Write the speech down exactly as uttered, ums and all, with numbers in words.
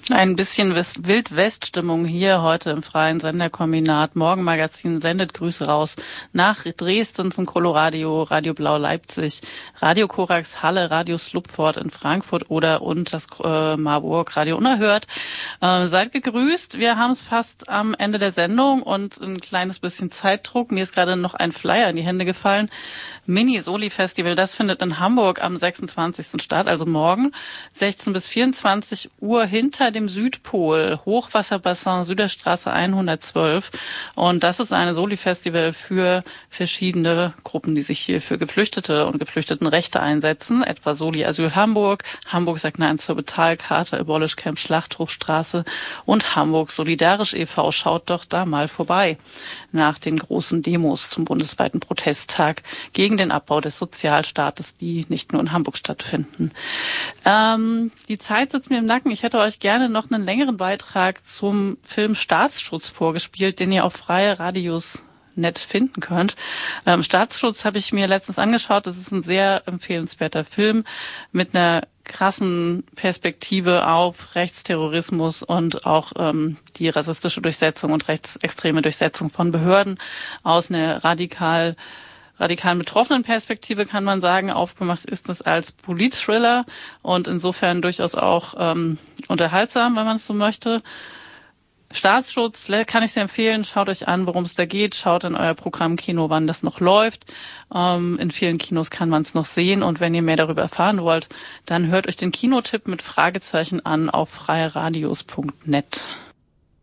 Ein bisschen Wild-West-Stimmung hier heute im Freien Senderkombinat. Morgenmagazin sendet Grüße raus nach Dresden zum Coloradio, Radio Blau Leipzig, Radio Korax Halle, Radio Slupfort in Frankfurt oder und das äh, Marburg Radio Unerhört. Äh, seid gegrüßt. Wir haben es fast am Ende der Sendung und ein kleines bisschen Zeitdruck. Mir ist gerade noch ein Flyer in die Hände gefallen. Mini-Soli-Festival, das findet in Hamburg am sechsundzwanzigsten statt, also morgen, sechzehn bis vierundzwanzig Uhr hinter dem Südpol, Hochwasserbassin, Süderstraße hundertzwölf. Und das ist eine Soli-Festival für verschiedene Gruppen, die sich hier für Geflüchtete und Geflüchtetenrechte einsetzen, etwa Soli Asyl Hamburg, Hamburg sagt Nein zur Bezahlkarte, Abolish Camp Schlachthofstraße und Hamburg Solidarisch e V Schaut doch da mal vorbei nach den großen Demos zum bundesweiten Protesttag gegen den Abbau des Sozialstaates, die nicht nur in Hamburg stattfinden. Ähm, die Zeit sitzt mir im Nacken. Ich hätte euch gerne noch einen längeren Beitrag zum Film Staatsschutz vorgespielt, den ihr auf freie Radios net finden könnt. Ähm, Staatsschutz habe ich mir letztens angeschaut. Das ist ein sehr empfehlenswerter Film mit einer krassen Perspektive auf Rechtsterrorismus und auch ähm, die rassistische Durchsetzung und rechtsextreme Durchsetzung von Behörden aus einer radikal radikalen betroffenen Perspektive, kann man sagen. Aufgemacht ist es als Politthriller und insofern durchaus auch ähm, unterhaltsam, wenn man es so möchte. Staatsschutz kann ich sehr empfehlen. Schaut euch an, worum es da geht. Schaut in euer Programmkino, wann das noch läuft. Ähm, in vielen Kinos kann man es noch sehen. Und wenn ihr mehr darüber erfahren wollt, dann hört euch den Kinotipp mit Fragezeichen an auf freie radios punkt net.